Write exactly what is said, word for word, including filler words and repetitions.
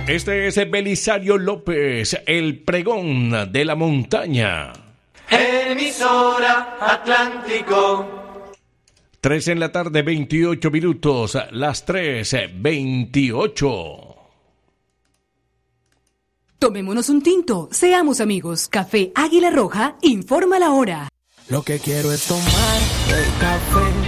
Este es Belisario López, el pregón de la montaña. Emisora Atlántico. Tres en la tarde, veintiocho minutos, las tres, veintiocho. Tomémonos un tinto, seamos amigos. Café Águila Roja informa la hora. Lo que quiero es tomar el café